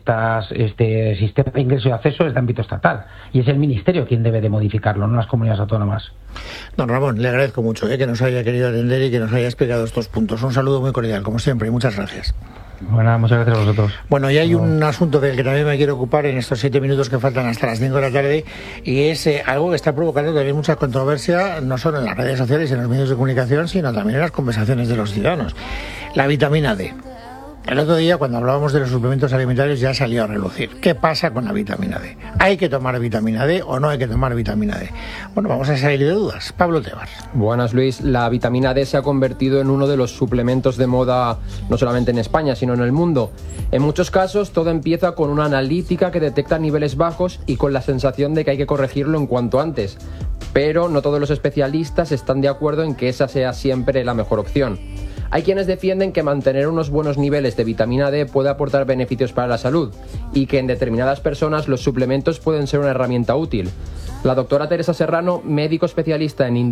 sistema de ingreso y acceso es de ámbito estatal y es el Ministerio quien debe de modificarlo, no las comunidades autónomas. Don Ramón, le agradezco mucho que nos haya querido atender y que nos haya explicado estos puntos. Un saludo muy cordial, como siempre, y muchas gracias. Bueno, muchas gracias a vosotros. Bueno, y hay un asunto del que también me quiero ocupar en estos 7 minutos que faltan hasta las 5 de la tarde, y es algo que está provocando también mucha controversia, no solo en las redes sociales y en los medios de comunicación, sino también en las conversaciones de los ciudadanos. La vitamina D. El otro día, cuando hablábamos de los suplementos alimentarios, ya salió a relucir. ¿Qué pasa con la vitamina D? ¿Hay que tomar vitamina D o no hay que tomar vitamina D? Bueno, vamos a salir de dudas. Pablo Tebar. Buenas, Luis. La vitamina D se ha convertido en uno de los suplementos de moda, no solamente en España, sino en el mundo. En muchos casos, todo empieza con una analítica que detecta niveles bajos y con la sensación de que hay que corregirlo en cuanto antes. Pero no todos los especialistas están de acuerdo en que esa sea siempre la mejor opción. Hay quienes defienden que mantener unos buenos niveles de vitamina D puede aportar beneficios para la salud y que en determinadas personas los suplementos pueden ser una herramienta útil. La doctora Teresa Serrano, médico especialista en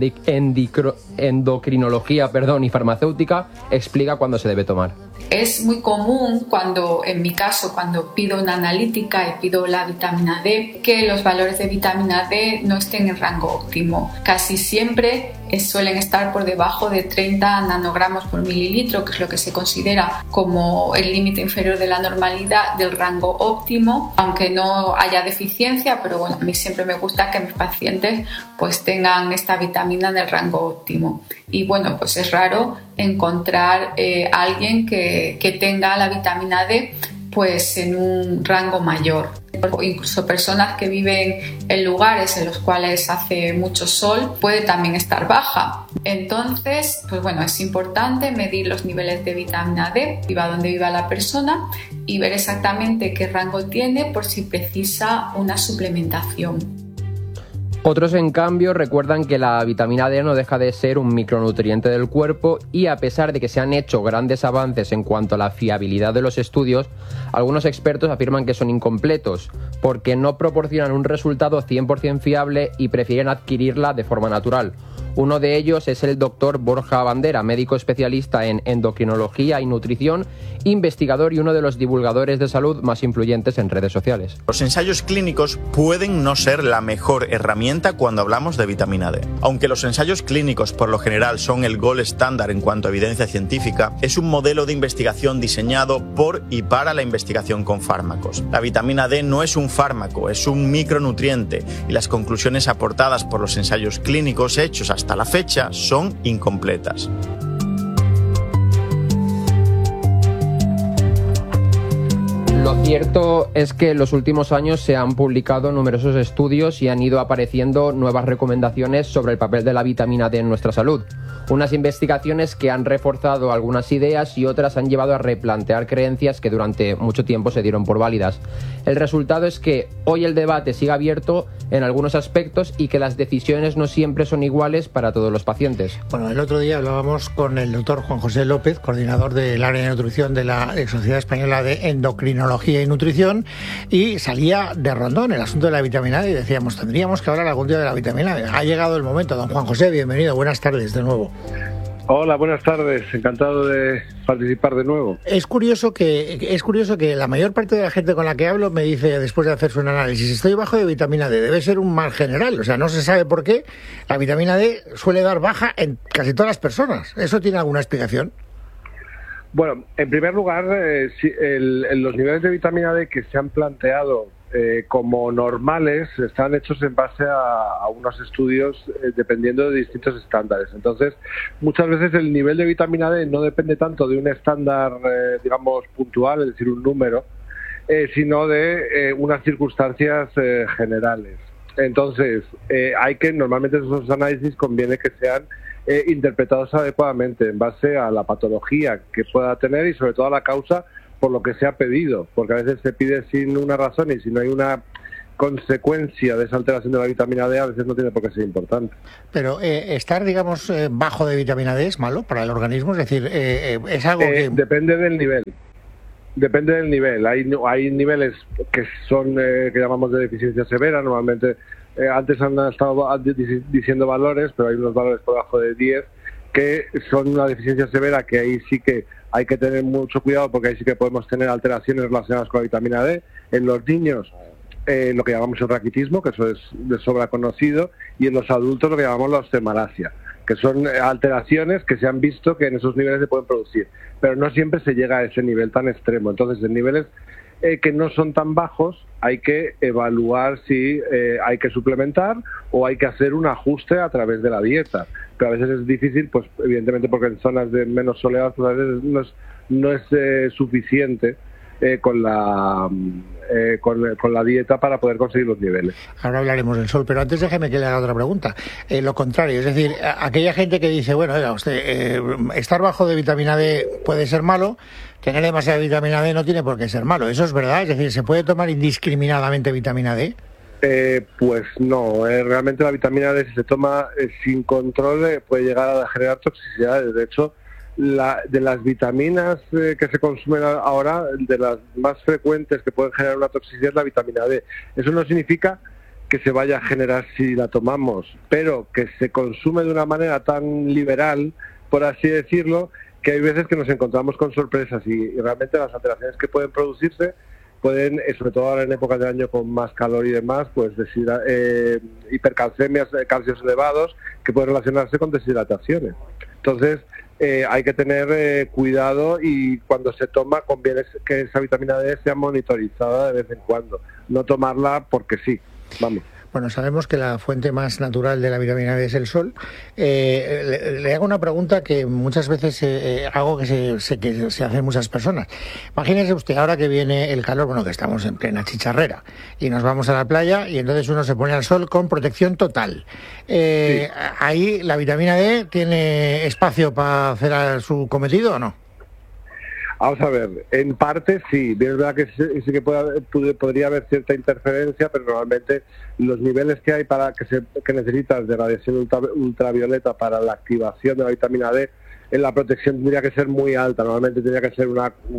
endocrinología y farmacéutica, explica cuándo se debe tomar. Es muy común en mi caso, cuando pido una analítica y pido la vitamina D, que los valores de vitamina D no estén en rango óptimo. Casi siempre suelen estar por debajo de 30 nanogramos por mililitro, que es lo que se considera como el límite inferior de la normalidad del rango óptimo, aunque no haya deficiencia, pero bueno, a mí siempre me gusta que mis pacientes pues tengan esta vitamina en el rango óptimo. Y bueno, pues es raro encontrar a alguien que tenga la vitamina D pues en un rango mayor. Incluso personas que viven en lugares en los cuales hace mucho sol puede también estar baja. Entonces, pues bueno, es importante medir los niveles de vitamina D, viva donde viva la persona, y ver exactamente qué rango tiene por si precisa una suplementación. Otros, en cambio, recuerdan que la vitamina D no deja de ser un micronutriente del cuerpo y, a pesar de que se han hecho grandes avances en cuanto a la fiabilidad de los estudios, algunos expertos afirman que son incompletos porque no proporcionan un resultado 100% fiable y prefieren adquirirla de forma natural. Uno de ellos es el doctor Borja Bandera, médico especialista en endocrinología y nutrición, investigador y uno de los divulgadores de salud más influyentes en redes sociales. Los ensayos clínicos pueden no ser la mejor herramienta cuando hablamos de vitamina D. Aunque los ensayos clínicos por lo general son el gold estándar en cuanto a evidencia científica, es un modelo de investigación diseñado por y para la investigación con fármacos. La vitamina D no es un fármaco, es un micronutriente, y las conclusiones aportadas por los ensayos clínicos hechos hasta la fecha son incompletas. Lo cierto es que en los últimos años se han publicado numerosos estudios y han ido apareciendo nuevas recomendaciones sobre el papel de la vitamina D en nuestra salud. Unas investigaciones que han reforzado algunas ideas y otras han llevado a replantear creencias que durante mucho tiempo se dieron por válidas. El resultado es que hoy el debate sigue abierto en algunos aspectos y que las decisiones no siempre son iguales para todos los pacientes. Bueno, el otro día hablábamos con el doctor Juan José López, coordinador del área de nutrición de la Sociedad Española de Endocrinología y Nutrición, y salía de rondón el asunto de la vitamina D y decíamos, tendríamos que hablar algún día de la vitamina D. Ha llegado el momento. Don Juan José, bienvenido, buenas tardes de nuevo. Hola, buenas tardes, encantado de participar de nuevo. Es curioso que la mayor parte de la gente con la que hablo me dice, después de hacerse un análisis, estoy bajo de vitamina D. Debe ser un mal general, o sea, no se sabe por qué la vitamina D suele dar baja en casi todas las personas. ¿Eso tiene alguna explicación? Bueno, en primer lugar, los niveles de vitamina D que se han planteado como normales, están hechos en base a unos estudios dependiendo de distintos estándares. Entonces, muchas veces el nivel de vitamina D no depende tanto de un estándar, digamos, puntual, es decir, un número, sino de unas circunstancias generales. Entonces, normalmente esos análisis conviene que sean interpretados adecuadamente en base a la patología que pueda tener y sobre todo a la causa por lo que se ha pedido, porque a veces se pide sin una razón y si no hay una consecuencia de esa alteración de la vitamina D, a veces no tiene por qué ser importante. Pero estar, digamos, bajo de vitamina D es malo para el organismo, es decir, es algo que... Depende del nivel. Depende del nivel. Hay niveles que son, que llamamos de deficiencia severa, normalmente... antes han estado diciendo valores, pero hay unos valores por debajo de 10 que son una deficiencia severa, que ahí sí que hay que tener mucho cuidado porque ahí sí que podemos tener alteraciones relacionadas con la vitamina D. En los niños, lo que llamamos el raquitismo, que eso es de sobra conocido, y en los adultos lo que llamamos la osteomalacia, que son alteraciones que se han visto que en esos niveles se pueden producir, pero no siempre se llega a ese nivel tan extremo. Entonces, en niveles que no son tan bajos, hay que evaluar si hay que suplementar o hay que hacer un ajuste a través de la dieta. Pero a veces es difícil, pues evidentemente porque en zonas de menos soleadas pues a veces no es suficiente con la dieta para poder conseguir los niveles. Ahora hablaremos del sol, pero antes déjeme que le haga otra pregunta. Lo contrario, es decir, aquella gente que dice, bueno, oiga, usted, estar bajo de vitamina D puede ser malo, tener demasiada vitamina D no tiene por qué ser malo. ¿Eso es verdad? Es decir, ¿se puede tomar indiscriminadamente vitamina D? Pues no, realmente la vitamina D, si se toma sin control, puede llegar a generar toxicidades. De hecho, de las vitaminas que se consumen ahora, de las más frecuentes que pueden generar una toxicidad es la vitamina D. Eso no significa que se vaya a generar si la tomamos, pero que se consume de una manera tan liberal, por así decirlo, que hay veces que nos encontramos con sorpresas y realmente las alteraciones que pueden producirse pueden, sobre todo ahora en épocas de año con más calor y demás, pues hipercalcemias, calcios elevados, que pueden relacionarse con deshidrataciones. Entonces, hay que tener cuidado y cuando se toma conviene que esa vitamina D sea monitorizada de vez en cuando, no tomarla porque sí, vamos. Bueno, sabemos que la fuente más natural de la vitamina D es el sol. Le hago una pregunta que muchas veces hago que se hacen muchas personas. Imagínese usted, ahora que viene el calor, bueno, que estamos en plena chicharrera, y nos vamos a la playa y entonces uno se pone al sol con protección total. Sí. ¿Ahí la vitamina D tiene espacio para hacer su cometido o no? Vamos a ver, en parte sí, es verdad que sí que podría haber cierta interferencia, pero normalmente los niveles que hay que necesitas de radiación ultravioleta para la activación de la vitamina D, en la protección tendría que ser muy alta, normalmente tendría que ser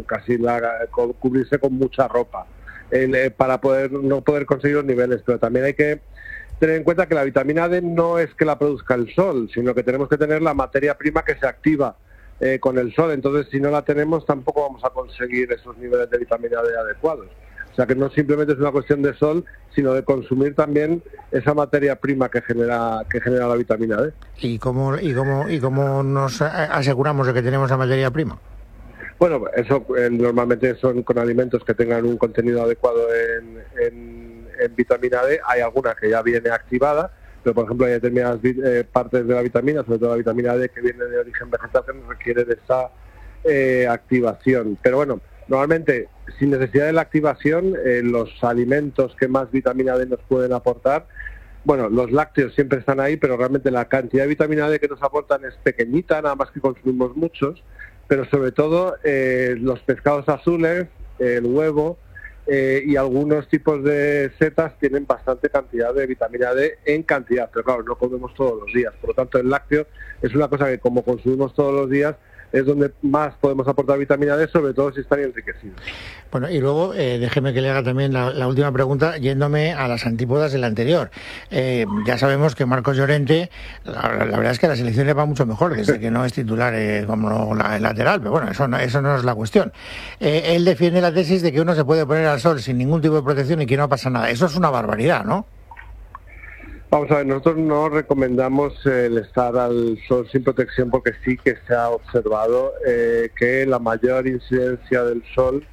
cubrirse con mucha ropa para no poder conseguir los niveles, pero también hay que tener en cuenta que la vitamina D no es que la produzca el sol, sino que tenemos que tener la materia prima que se activa con el sol, entonces si no la tenemos tampoco vamos a conseguir esos niveles de vitamina D adecuados. O sea que no simplemente es una cuestión de sol, sino de consumir también esa materia prima que genera la vitamina D. ¿Y cómo nos aseguramos de que tenemos esa materia prima? Bueno, eso normalmente son con alimentos que tengan un contenido adecuado en vitamina D. Hay alguna que ya viene activada, pero por ejemplo hay determinadas partes de la vitamina, sobre todo la vitamina D que viene de origen vegetal, que requiere de esa activación. Pero bueno, normalmente sin necesidad de la activación, los alimentos que más vitamina D nos pueden aportar, bueno, los lácteos siempre están ahí, pero realmente la cantidad de vitamina D que nos aportan es pequeñita, nada más que consumimos muchos, pero sobre todo los pescados azules, el huevo, y algunos tipos de setas tienen bastante cantidad de vitamina D en cantidad, pero claro, no comemos todos los días, por lo tanto el lácteo es una cosa que como consumimos todos los días es donde más podemos aportar vitamina D, sobre todo si están enriquecidos. Bueno, y luego déjeme que le haga también la última pregunta, yéndome a las antípodas de la anterior. Ya sabemos que Marcos Llorente, la verdad es que a la selección le va mucho mejor, desde que no es titular como lateral, pero bueno, eso no es la cuestión. Él defiende la tesis de que uno se puede poner al sol sin ningún tipo de protección y que no pasa nada. Eso es una barbaridad, ¿no? Vamos a ver, nosotros no recomendamos el estar al sol sin protección porque sí que se ha observado que la mayor incidencia del sol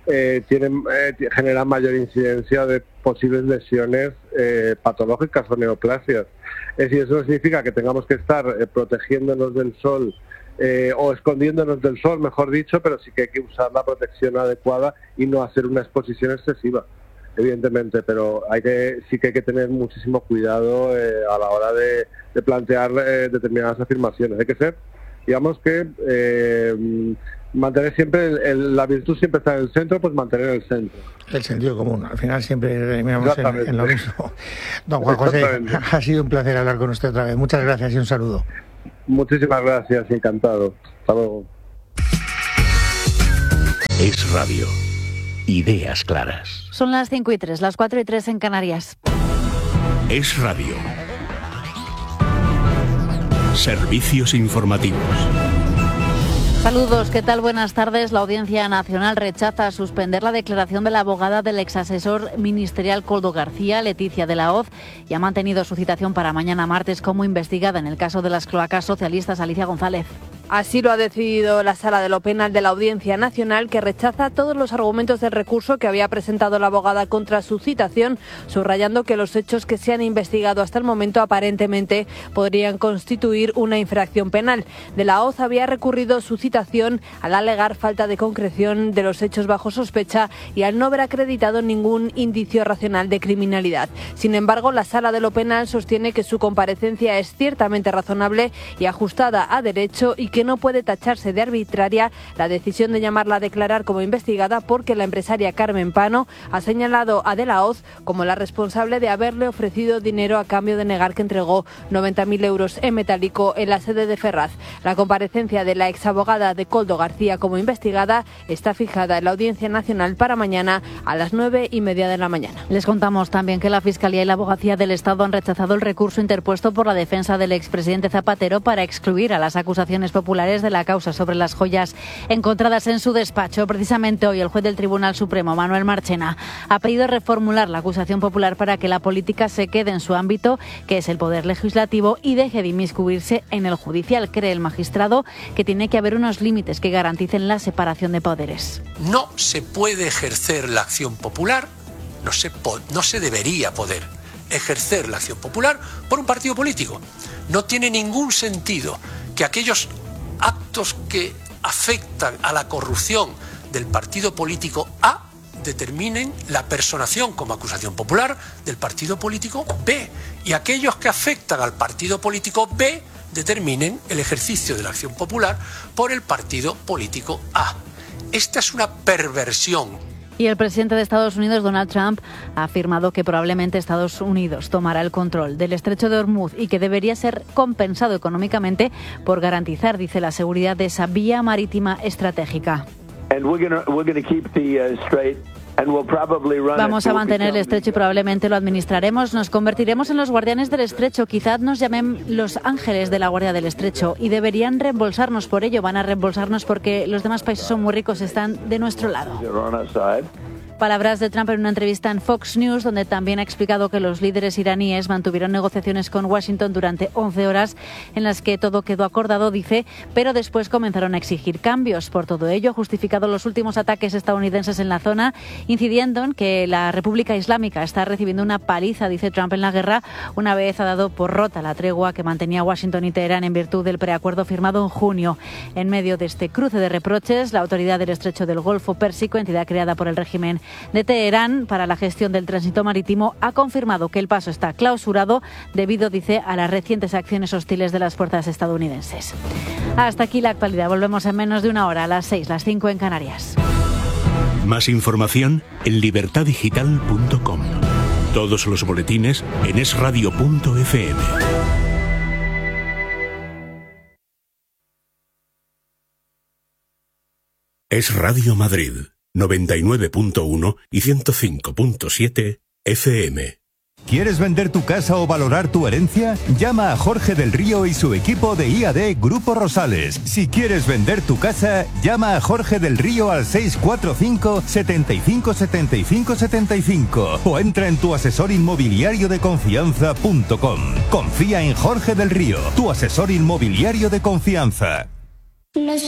generan mayor incidencia de posibles lesiones patológicas o neoplasias. Es decir, eso no significa que tengamos que estar protegiéndonos del sol o escondiéndonos del sol, mejor dicho, pero sí que hay que usar la protección adecuada y no hacer una exposición excesiva, evidentemente, pero sí que hay que tener muchísimo cuidado a la hora de plantear determinadas afirmaciones. Hay que ser, digamos que mantener siempre, la virtud siempre está en el centro, pues mantener el centro. El sentido común, al final siempre terminamos en lo mismo. Don Juan José, ha sido un placer hablar con usted otra vez. Muchas gracias y un saludo. Muchísimas gracias, encantado. Hasta luego. Es Radio. Ideas claras. Son las 5:03, las 4:03 en Canarias. Es Radio. Servicios informativos. Saludos, ¿qué tal? Buenas tardes. La Audiencia Nacional rechaza suspender la declaración de la abogada del exasesor ministerial Koldo García, Leticia de la Hoz, y ha mantenido su citación para mañana martes como investigada en el caso de las cloacas socialistas. Alicia González. Así lo ha decidido la Sala de lo Penal de la Audiencia Nacional, que rechaza todos los argumentos del recurso que había presentado la abogada contra su citación, subrayando que los hechos que se han investigado hasta el momento aparentemente podrían constituir una infracción penal. De la Hoz había recurrido su citación al alegar falta de concreción de los hechos bajo sospecha y al no haber acreditado ningún indicio racional de criminalidad. Sin embargo, la Sala de lo Penal sostiene que su comparecencia es ciertamente razonable y ajustada a derecho y que no puede tacharse de arbitraria la decisión de llamarla a declarar como investigada, porque la empresaria Carmen Pano ha señalado a De la Hoz como la responsable de haberle ofrecido dinero a cambio de negar que entregó 90.000 euros en metálico en la sede de Ferraz. La comparecencia de la exabogada de Koldo García como investigada está fijada en la Audiencia Nacional para mañana a las 9:30 de la mañana. Les contamos también que la Fiscalía y la Abogacía del Estado han rechazado el recurso interpuesto por la defensa del expresidente Zapatero para excluir a las acusaciones populares de la causa sobre las joyas encontradas en su despacho. Precisamente hoy el juez del Tribunal Supremo, Manuel Marchena, ha pedido reformular la acusación popular para que la política se quede en su ámbito, que es el poder legislativo, y deje de inmiscuirse en el judicial. Cree el magistrado que tiene que haber unos límites que garanticen la separación de poderes. No se puede ejercer la acción popular, no se debería poder ejercer la acción popular por un partido político. No tiene ningún sentido que aquellos actos que afectan a la corrupción del partido político A determinen la personación como acusación popular del partido político B, y aquellos que afectan al partido político B determinen el ejercicio de la acción popular por el partido político A. Esta es una perversión. Y el presidente de Estados Unidos, Donald Trump, ha afirmado que probablemente Estados Unidos tomará el control del estrecho de Hormuz y que debería ser compensado económicamente por garantizar, dice, la seguridad de esa vía marítima estratégica. Vamos a mantener el estrecho y probablemente lo administraremos. Nos convertiremos en los guardianes del estrecho. Quizás nos llamen los ángeles de la Guardia del Estrecho y deberían reembolsarnos por ello. Van a reembolsarnos porque los demás países son muy ricos, están de nuestro lado. Palabras de Trump en una entrevista en Fox News, donde también ha explicado que los líderes iraníes mantuvieron negociaciones con Washington durante 11 horas en las que todo quedó acordado, dice, pero después comenzaron a exigir cambios. Por todo ello, ha justificado los últimos ataques estadounidenses en la zona, incidiendo en que la República Islámica está recibiendo una paliza, dice Trump, en la guerra, una vez ha dado por rota la tregua que mantenía Washington y Teherán en virtud del preacuerdo firmado en junio. En medio de este cruce de reproches, la Autoridad del Estrecho del Golfo Pérsico, entidad creada por el régimen de Teherán para la gestión del tránsito marítimo, ha confirmado que el paso está clausurado debido, dice, a las recientes acciones hostiles de las fuerzas estadounidenses. Hasta aquí la actualidad. Volvemos en menos de una hora, a las 6, las 5 en Canarias. Más información en libertadigital.com. Todos los boletines en esradio.fm. Es Radio Madrid. 99.1 y 105.7 FM. ¿Quieres vender tu casa o valorar tu herencia? Llama a Jorge del Río y su equipo de IAD Grupo Rosales. Si quieres vender tu casa, llama a Jorge del Río al 645 75 75 75 o entra en tuasesorinmobiliariodeconfianza.com. Confía en Jorge del Río, tu asesor inmobiliario de confianza.